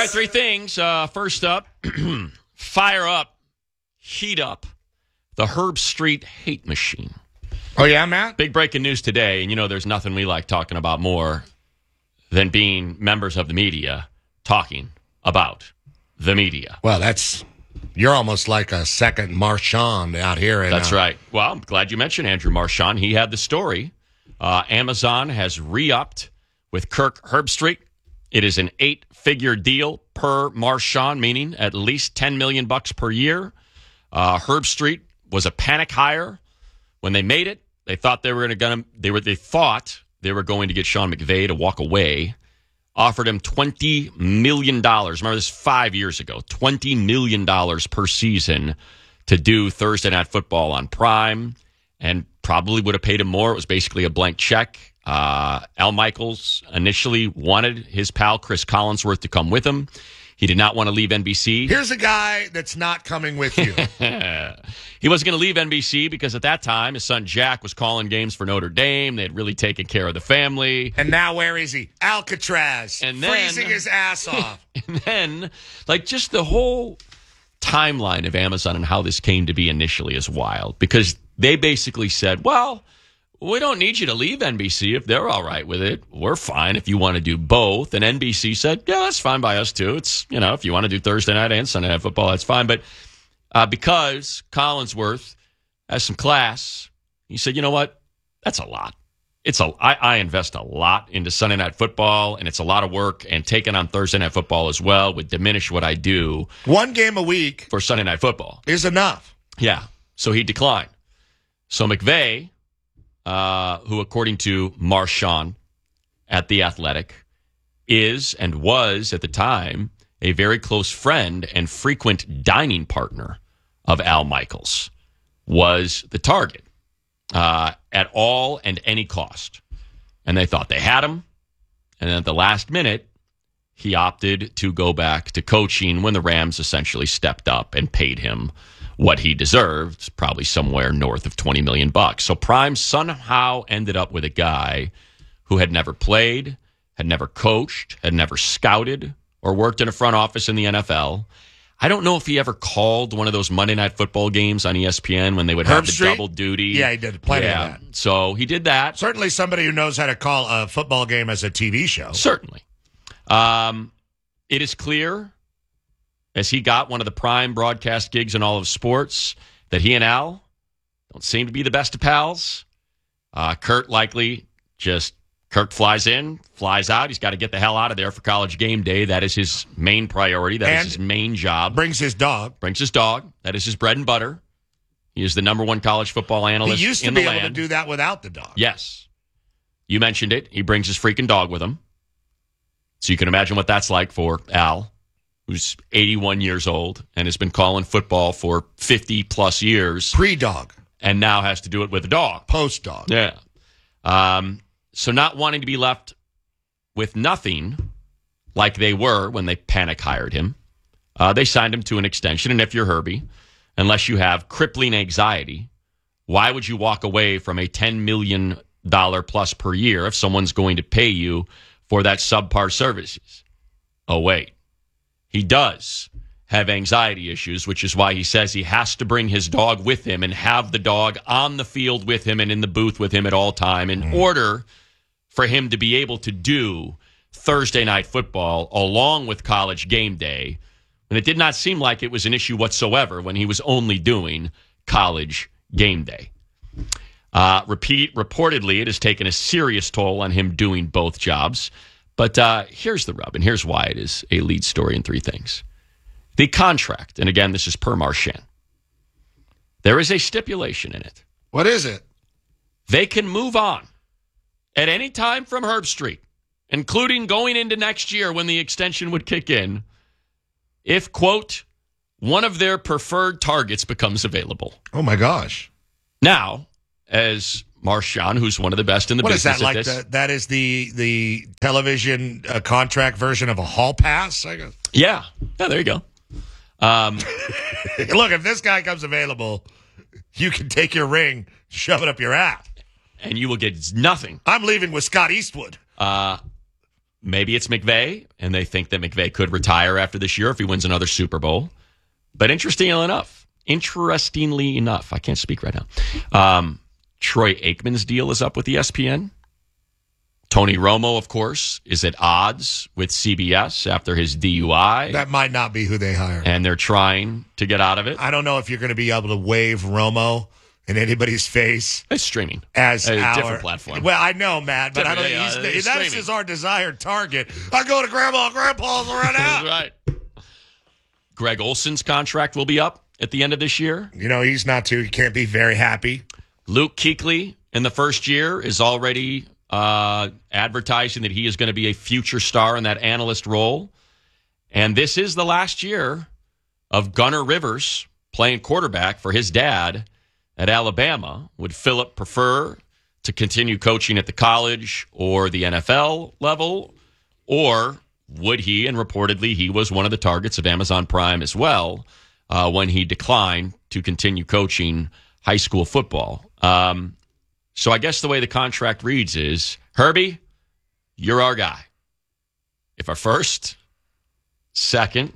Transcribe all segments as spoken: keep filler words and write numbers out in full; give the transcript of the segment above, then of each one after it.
right, three things. Uh, first up, fire up, heat up the Herb Street hate machine. Oh, yeah, Matt? Big breaking news today, and you know there's nothing we like talking about more than being members of the media talking about the media. Well, that's... You're almost like a second Marchand out here. In, That's uh, right. Well, I'm glad you mentioned Andrew Marchand. He had the story. Uh, Amazon has re-upped with Kirk Herbstreit. It is an eight-figure deal per Marchand, meaning at least ten million bucks per year. Uh, Herbstreit was a panic hire when they made it. They thought they were going to. They were. They thought they were going to get Sean McVay to walk away. Offered him twenty million dollars. Remember this five years ago. twenty million dollars per season to do Thursday Night Football on Prime, and probably would have paid him more. It was basically a blank check. Uh, Al Michaels initially wanted his pal Chris Collinsworth to come with him. He did not want to leave N B C. Here's a guy that's not coming with you. He wasn't going to leave N B C because at that time, his son Jack was calling games for Notre Dame. They had really taken care of the family. And now where is he? Alcatraz. And then, freezing his ass off. And then, like, just the whole timeline of Amazon and how this came to be initially is wild. Because they basically said, well, we don't need you to leave N B C if they're all right with it. We're fine if you want to do both. And N B C said, yeah, that's fine by us too. It's, you know, if you want to do Thursday night and Sunday night football, that's fine. But uh, because Collinsworth has some class, he said, you know what? That's a lot. It's a, I, I invest a lot into Sunday night football, and it's a lot of work. And taking on Thursday night football as well would diminish what I do. One game a week for Sunday night football is enough. Yeah. So he declined. So McVay, Uh, who, according to Marchand at The Athletic, is and was at the time a very close friend and frequent dining partner of Al Michaels, was the target uh, at all and any cost. And they thought they had him. And then at the last minute, he opted to go back to coaching when the Rams essentially stepped up and paid him what he deserved, probably somewhere north of twenty million bucks. So Prime somehow ended up with a guy who had never played, had never coached, had never scouted, or worked in a front office in the N F L. I don't know if he ever called one of those Monday Night Football games on E S P N when they would Herb have the Street? double duty. Yeah, he did plenty yeah. of that. So he did that. Certainly somebody who knows how to call a football game as a T V show. Certainly. Um, it is clear, as he got one of the prime broadcast gigs in all of sports, that he and Al don't seem to be the best of pals. Uh, Kurt likely just, Kurt flies in, flies out. He's got to get the hell out of there for College Game Day. That is his main priority. That and is his main job. Brings his dog. Brings his dog. That is his bread and butter. He is the number one college football analyst in the land. He used to be able to do that without the dog. Yes. You mentioned it. He brings his freaking dog with him. So you can imagine what that's like for Al, who's eighty-one years old and has been calling football for fifty plus years. Pre-dog. And now has to do it with a dog. Post-dog. Yeah. Um, so not wanting to be left with nothing like they were when they panic hired him, uh, they signed him to an extension. And if you're Herbie, unless you have crippling anxiety, why would you walk away from a ten million dollars plus per year if someone's going to pay you for that subpar services? Oh, wait. He does have anxiety issues, which is why he says he has to bring his dog with him and have the dog on the field with him and in the booth with him at all time in mm. order for him to be able to do Thursday night football along with College Game Day. And it did not seem like it was an issue whatsoever when he was only doing College Game Day. Uh, repeat, reportedly, it has taken a serious toll on him doing both jobs. But uh, here's the rub, and here's why it is a lead story in three things. The contract, and again, this is per Marchand. There is a stipulation in it. What is it? They can move on at any time from Herbstreit, including going into next year when the extension would kick in, if, quote, one of their preferred targets becomes available. Oh, my gosh. Now, as Marchand, who's one of the best in the what business is that like? this, The, that is the the television uh, contract version of a hall pass, I guess. Yeah. Yeah, there you go. Um, Look, if this guy comes available, you can take your ring, shove it up your ass. And you will get nothing. I'm leaving with Scott Eastwood. Uh, maybe it's McVay, and they think that McVay could retire after this year if he wins another Super Bowl. But interestingly enough, interestingly enough, I can't speak right now. Um, Troy Aikman's deal is up with E S P N. Tony Romo, of course, is at odds with C B S after his D U I. That might not be who they hire. And they're trying to get out of it. I don't know if you're going to be able to wave Romo in anybody's face. It's streaming. As a our, different platform. Well, I know, Matt, but different, I don't yeah, think yeah, he's, that's streaming. is our desired target. I go to Grandma and Grandpa's right now. Right. Greg Olson's contract will be up at the end of this year. You know, he's not too, he can't be very happy. Luke Kuechly in the first year is already uh, advertising that he is going to be a future star in that analyst role. And this is the last year of Gunnar Rivers playing quarterback for his dad at Alabama. Would Philip prefer to continue coaching at the college or the N F L level? Or would he, and reportedly he was one of the targets of Amazon Prime as well, uh, when he declined to continue coaching high school football? Um, so I guess the way the contract reads is, Herbie, you're our guy. If our first, second,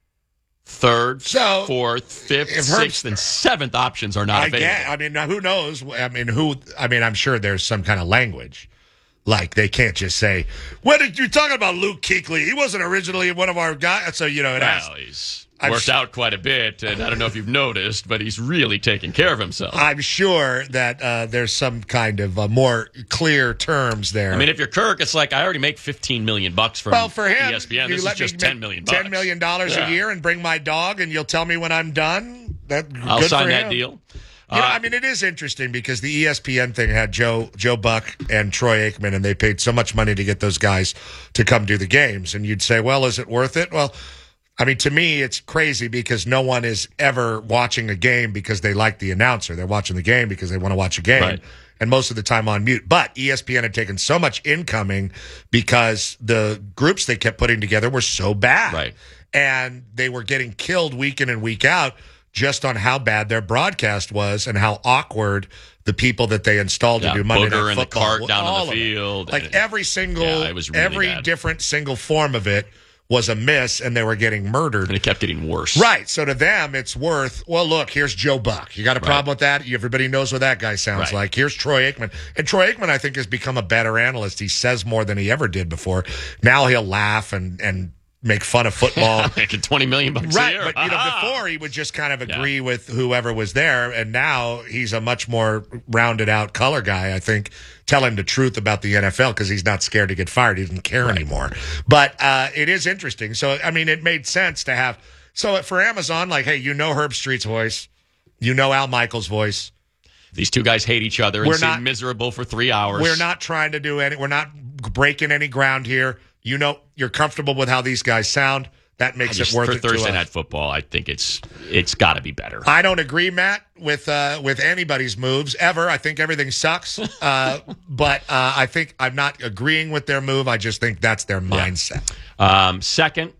third, So, fourth, fifth, if Herb- sixth, and seventh options are not I available. get, I mean, now who knows? I mean, who, I mean, I'm sure there's some kind of language. Like, they can't just say, what are you talking about, Luke Kuechly? He wasn't originally one of our guys. So, you know, it has. Well, he's I'm worked sh- out quite a bit, and I don't know if you've noticed, but he's really taken care of himself. I'm sure that uh, there's some kind of uh, more clear terms there. I mean, if you're Kirk, it's like I already make fifteen million bucks from well, for him, E S P N. you This let is just me ten make million bucks. ten million dollars Yeah. a year and bring my dog, and you'll tell me when I'm done. That I'll good sign for that him. deal. You know, Uh, I mean, it is interesting because the E S P N thing had Joe Joe Buck and Troy Aikman, and they paid so much money to get those guys to come do the games. And you'd say, well, is it worth it? Well, I mean, to me, it's crazy because no one is ever watching a game because they like the announcer. They're watching the game because they want to watch a game. Right. And most of the time on mute. But E S P N had taken so much incoming because the groups they kept putting together were so bad. Right. And they were getting killed week in and week out just on how bad their broadcast was and how awkward the people that they installed Yeah, to do Monday Booger Night and the Football cart were, down on all the of it. field. Like every single, Yeah, it was really every bad. different single form of it was a miss, and they were getting murdered. And it kept getting worse. Right. So to them, it's worth, well, look, here's Joe Buck. You got a problem Right. with that? Everybody knows what that guy sounds Right. like. Here's Troy Aikman. And Troy Aikman, I think, has become a better analyst. He says more than he ever did before. Now he'll laugh and, and make fun of football. I'm making twenty million bucks a Right, year. but you know, Ah. before he would just kind of agree Yeah. with whoever was there, and now he's a much more rounded out color guy. I think telling the truth about the N F L because he's not scared to get fired. He doesn't care anymore. But uh, it is interesting. So I mean, it made sense to have. So for Amazon, like, hey, you know Herb Street's voice, you know Al Michaels' voice. These two guys hate each other and We're seem not- miserable for three hours. We're not trying to do any. We're not breaking any ground here. You know, you're comfortable with how these guys sound. That I makes just- it worth for it to Thursday us. Night Football. I think it's it's got to be better. I don't agree, Matt, with uh, with anybody's moves ever. I think everything sucks. Uh, but uh, I think I'm not agreeing with their move. I just think that's their mindset. Um, second,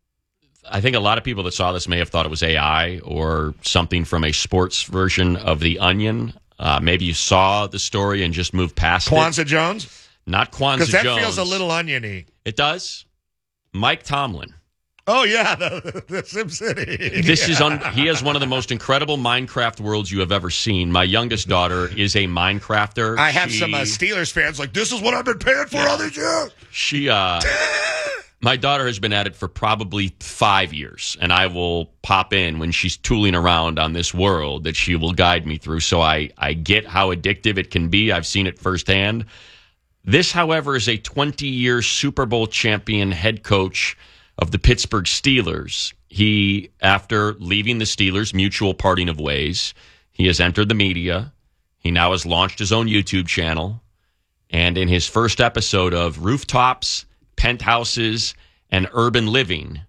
I think a lot of people that saw this may have thought it was A I or something from a sports version of The Onion. Uh, maybe you saw the story and just moved past it. Kwanzaa Jones? Not Kwanzaa Because that Jones. feels a little oniony. It does. Mike Tomlin. Oh, yeah, the, the SimCity. This is un- he has one of the most incredible Minecraft worlds you have ever seen. My youngest daughter is a Minecrafter. I have She- some uh, Steelers fans like, this is what I've been paying for all these years. She, uh, my daughter has been at it for probably five years, and I will pop in when she's tooling around on this world that she will guide me through. So I, I get how addictive it can be. I've seen it firsthand. This, however, is a twenty-year Super Bowl champion head coach of the Pittsburgh Steelers. He, after leaving the Steelers, mutual parting of ways, he has entered the media. He now has launched his own YouTube channel. And in his first episode of Rooftops, Penthouses, and Urban Living,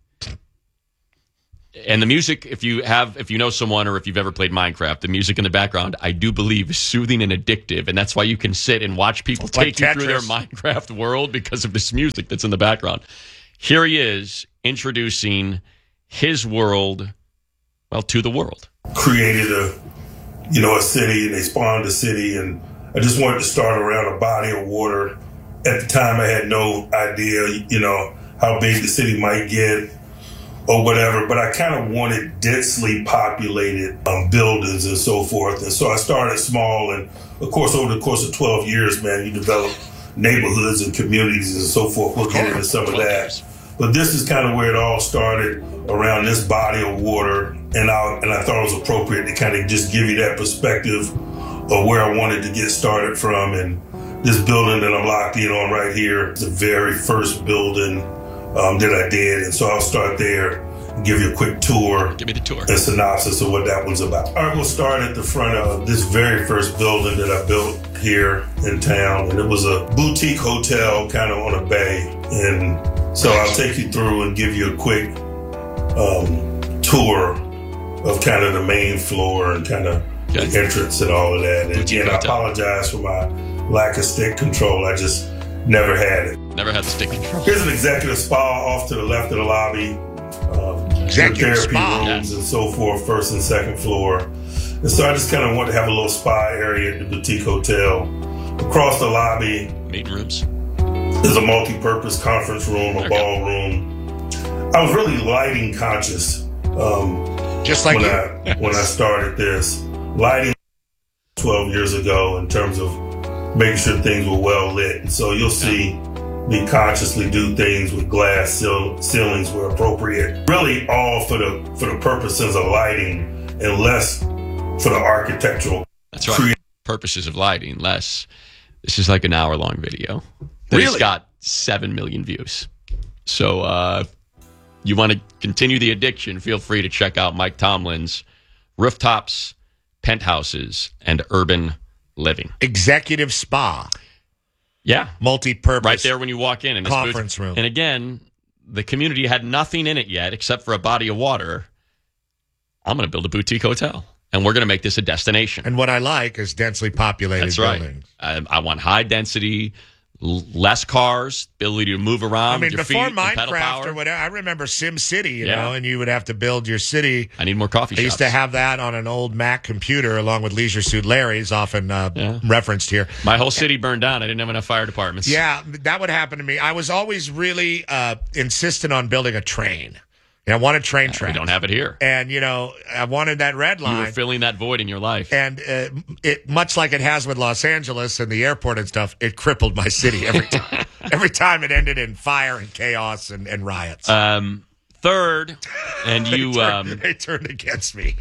and the music, if you have, if you know someone or if you've ever played Minecraft, the music in the background, I do believe, is soothing and addictive. And that's why you can sit and watch people Like take you through their Tetris. Minecraft world because of this music that's in the background. Here he is introducing his world, well, to the world. Created a, you know, a city, and they spawned a city, and I just wanted to start around a body of water at the time, I had no idea, you know, how big the city might get or whatever, but I kind of wanted densely populated um, buildings and so forth. And so I started small, and of course, over the course of twelve years, man, you develop neighborhoods and communities and so forth. We'll get into some of that. But this is kind of where it all started, around this body of water, and I, and I thought it was appropriate to kind of just give you that perspective of where I wanted to get started from. And this building that I'm locked in on right here is the very first building um, that I did. And so I'll start there and give you a quick tour. Give me the tour. A synopsis of what that one's about. All right, we'll start at the front of this very first building that I built here in town. And it was a boutique hotel kind of on a bay. And so I'll take you through and give you a quick um, tour of kind of the main floor and kind of okay. the entrance and all of that. And again, I apologize for my lack of stick control. I just never had it. Never had the stick control. Here's an executive spa off to the left of the lobby. Um, executive therapy spa. rooms yes. and so forth, first and second floor. And so I just kind of wanted to have a little spa area at the boutique hotel. Across the lobby, meeting rooms. There's a multi-purpose conference room, a there ballroom. I was really lighting conscious. Um, Just like when you. I when I started this, lighting twelve years ago in terms of making sure things were well lit. And so you'll see me consciously do things with glass ceil- ceilings where appropriate. Really, all for the for the purposes of lighting, and less for the architectural. That's right. Cre- purposes of lighting, less. This is like an hour long video. It's Really? got seven million views. So, uh, you want to continue the addiction, feel free to check out Mike Tomlin's Rooftops, Penthouses, and Urban Living. Executive spa. Yeah. Multi-purpose. Right there when you walk in. in this Conference booth. room. And again, the community had nothing in it yet except for a body of water. I'm going to build a boutique hotel, and we're going to make this a destination. And what I like is densely populated That's right. buildings. I, I want high density, l- less cars, ability to move around I mean, with your before feet, and pedal Minecraft power. or whatever, I remember Sim City, you Yeah. know, and you would have to build your city. I need more coffee I shops. used to have that on an old Mac computer along with Leisure Suit Larry's, often uh, Yeah. referenced here. My whole city burned down. I didn't have enough fire departments. Yeah, that would happen to me. I was always really uh, insistent on building a train. And I wanted train We tracks. don't have it here. And, you know, I wanted that red You line. were filling that void in your life. And uh, it, much like it has with Los Angeles and the airport and stuff, it crippled my city every time. every time it ended in fire and chaos and, and riots. Um, third, and you they, turned, um, they turned against me.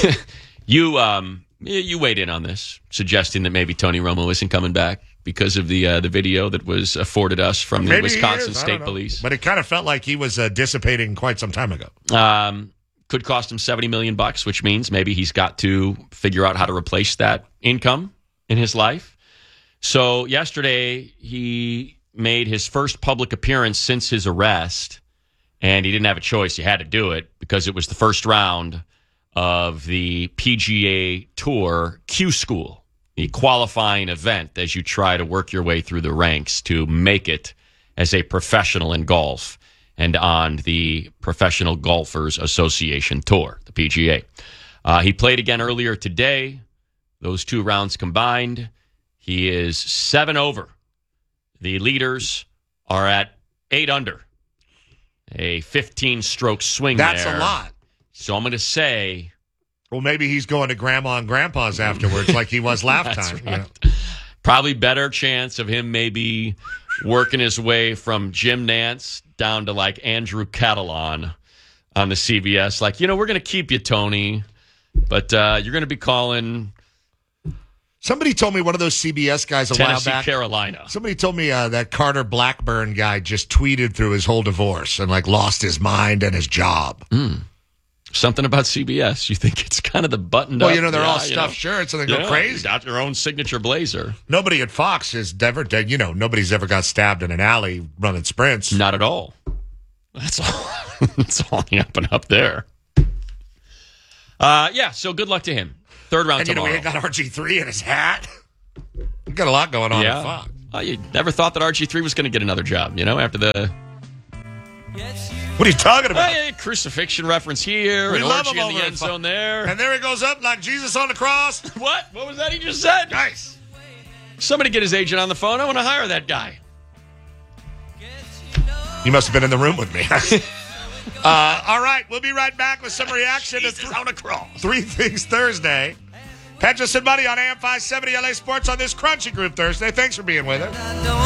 you um, you weighed in on this, suggesting that maybe Tony Romo isn't coming back because of the uh, the video that was afforded us from the Maybe Wisconsin he is. I State don't know. Police. But it kind of felt like he was uh, dissipating quite some time ago. Um, could cost him seventy million bucks, which means maybe he's got to figure out how to replace that income in his life. So yesterday he made his first public appearance since his arrest, and he didn't have a choice. He had to do it because it was the first round of the P G A Tour Q School, the qualifying event as you try to work your way through the ranks to make it as a professional in golf and on the Professional Golfers Association Tour, the P G A. Uh, he played again earlier today. Those two rounds combined, he is seven over. The leaders are at eight under. A fifteen-stroke swing That's there. a lot. So I'm going to say... Well, maybe he's going to Grandma and Grandpa's afterwards like he was last That's time. right. You know? Probably better chance of him maybe working his way from Jim Nantz down to like Andrew Catalan on the C B S. Like, you know, we're going to keep you, Tony, but uh, you're going to be calling Somebody told me one of those C B S guys a Tennessee, while back. Carolina. Somebody told me uh, that Carter Blackburn guy just tweeted through his whole divorce and like lost his mind and his job. Mm. Something about C B S. You think it's kind of the buttoned Well, up. you know, they're yeah, all you stuffed know. shirts and they Yeah, go crazy. Got their own signature blazer. Nobody at Fox has ever, you know, nobody's ever got stabbed in an alley running sprints. Not at all. That's all. That's all up and up there. Uh, yeah, so good luck to him. Third round And you know, tomorrow. he got R G three in his hat. We've got a lot going on yeah. at Fox. Well, you never thought that R G three was going to get another job, you know, after the What are you talking about? hey, crucifixion reference here, We and love orgy him in over the at end Fo- zone there. And there he goes up like Jesus on the cross. What? What was that he just said? Nice. Somebody get his agent on the phone. I want to hire that guy. You must have been in the room with me. uh, all right, we'll be right back with some reaction Jesus, to th- on a cross. Three Things Thursday. Petros and Money on A M five seventy L A Sports on this Crunchy Group Thursday. Thanks for being with us.